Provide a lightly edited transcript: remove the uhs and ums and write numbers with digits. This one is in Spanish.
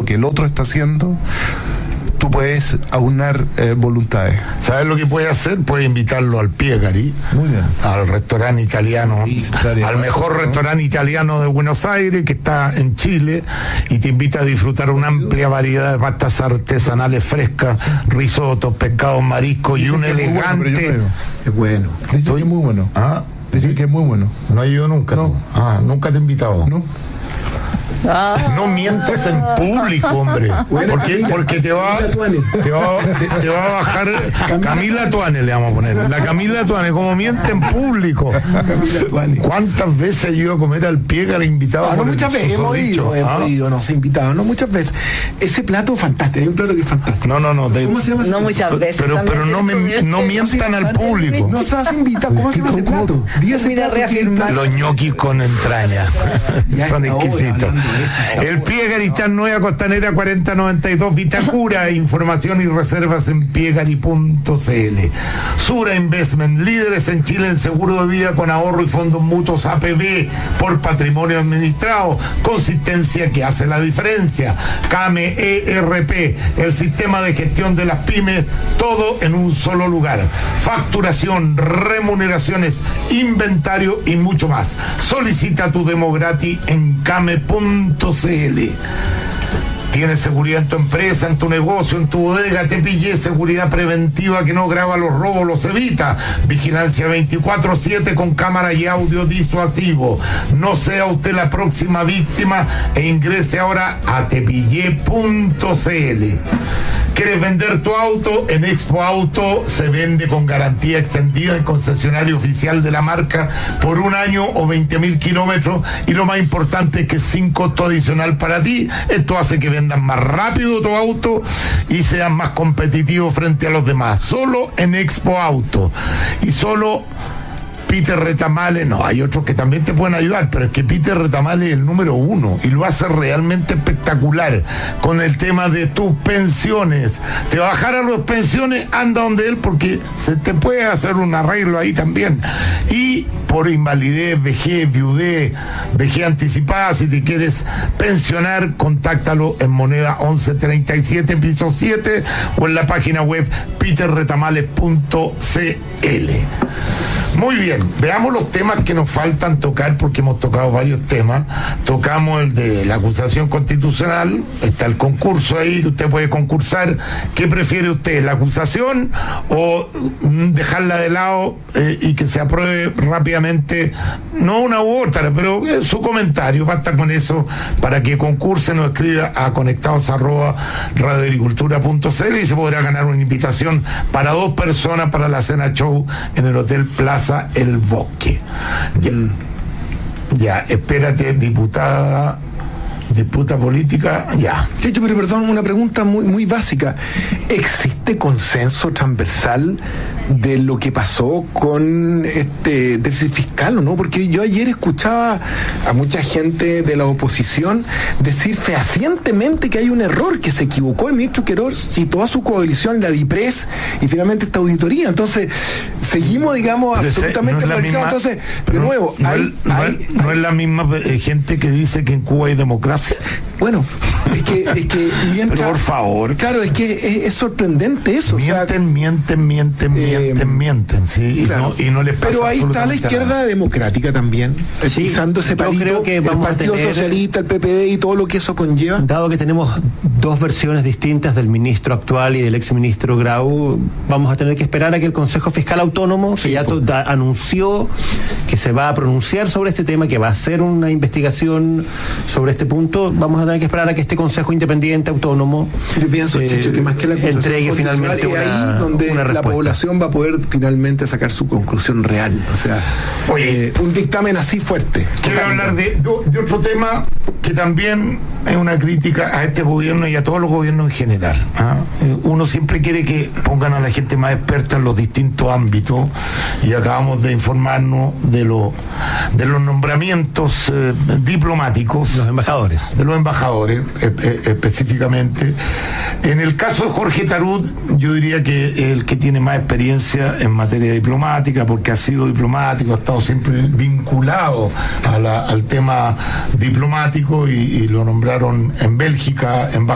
que el otro está haciendo, tú puedes aunar voluntades. ¿Sabes lo que puedes hacer? Puedes invitarlo al Piegari, muy bien, al restaurante italiano, al mejor restaurante italiano de Buenos Aires, que está en Chile, y te invita a disfrutar una amplia variedad de pastas artesanales frescas, risotos, pescados, mariscos y un elegante... Es bueno. Dicen que es muy bueno. ¿Ah? Dicen que es muy bueno. No he ido nunca. No. Nunca te he invitado. No. No mientes en público, hombre. Porque te va a bajar Camila Tuane, le vamos a poner. La Camila Tuane, como miente en público. ¿Cuántas veces he ido a comer al Piegari invitado? No muchas veces, hemos ido, nos ha invitado, no muchas veces. Ese plato fantástico, hay un plato que es fantástico. No. ¿Cómo se llama? No muchas veces. Pero no mientan al público. Nos has invitado, ¿cómo se llama ese plato? Mira, reafirmar. Los ñoquis con entraña. Son exquisitos. El Piegari está en Nueva Costanera 4092 Vitacura. Información y reservas en piegari.cl. Sura Investment, líderes en Chile en seguro de vida con ahorro y fondos mutuos APB por patrimonio administrado. Consistencia que hace la diferencia. Came ERP, el sistema de gestión de las pymes, todo en un solo lugar. Facturación, remuneraciones, inventario y mucho más. Solicita tu demo gratis en came.cl. Tienes seguridad en tu empresa, en tu negocio, en tu bodega. Te pillé seguridad preventiva que no graba los robos, los evita. Vigilancia 24/7 con cámara y audio disuasivo. No sea usted la próxima víctima e ingrese ahora a tepillé.cl. ¿Quieres vender tu auto? En Expo Auto se vende con garantía extendida en concesionario oficial de la marca por 1 año o 20.000 kilómetros, y lo más importante es que es sin costo adicional para ti. Esto hace que vendas más rápido tu auto y seas más competitivo frente a los demás. Solo en Expo Auto. Y solo Peter Retamale, no, hay otros que también te pueden ayudar, pero es que Peter Retamale es el número 1 y lo hace realmente espectacular con el tema de tus pensiones. Te va a bajar a las pensiones, anda donde él, porque se te puede hacer un arreglo ahí también. Y por invalidez, vejez, viudez, vejez anticipada, si te quieres pensionar, contáctalo en Moneda 1137, piso 7, o en la página web peterretamales.cl. Muy bien, veamos los temas que nos faltan tocar, porque hemos tocado varios temas. Tocamos el de la acusación constitucional, está el concurso ahí, que usted puede concursar. ¿Qué prefiere usted, la acusación o dejarla de lado y que se apruebe rápidamente? No una u otra, pero su comentario, basta con eso para que concurse. Nos escriba a conectados@radioagricultura.cl y se podrá ganar una invitación para 2 personas para la cena show en el Hotel Plaza El Bosque. Ya, espérate, disputa política, ya. Checho, pero perdón, una pregunta muy básica. ¿Existe consenso transversal de lo que pasó con este déficit fiscal o no? Porque yo ayer escuchaba a mucha gente de la oposición decir fehacientemente que hay un error, que se equivocó el ministro Querós y toda su coalición, la DIPRES y finalmente esta auditoría. Entonces, seguimos, digamos, pero absolutamente polarizados. Entonces, de nuevo, no es la misma gente que dice que en Cuba hay democracia. Bueno, es que mientras... Pero por favor. Claro, es que es sorprendente eso. Mienten, sí, claro. y no les pasa. Pero ahí está la izquierda democrática también, pisando ese palito, creo que el Partido Socialista, el PPD y todo lo que eso conlleva. Dado que tenemos 2 versiones distintas del ministro actual y del exministro Grau, vamos a tener que esperar a que el Consejo Fiscal Autónomo, que ya anunció que se va a pronunciar sobre este tema, que va a hacer una investigación sobre este punto, vamos a tener que esperar a que este Consejo Independiente Autónomo, yo pienso, Chicho, que más que la acusación entregue finalmente es ahí donde la población va a poder finalmente sacar su conclusión real. O sea, un dictamen así fuerte. Quiero hablar de otro tema que también es una crítica a este gobierno y a todos los gobiernos en general. Uno siempre quiere que pongan a la gente más experta en los distintos ámbitos, y acabamos de informarnos de los nombramientos diplomáticos. De los embajadores, específicamente. En el caso de Jorge Tarut, yo diría que es el que tiene más experiencia en materia diplomática, porque ha sido diplomático, ha estado siempre vinculado al tema diplomático, y lo nombraron en Bélgica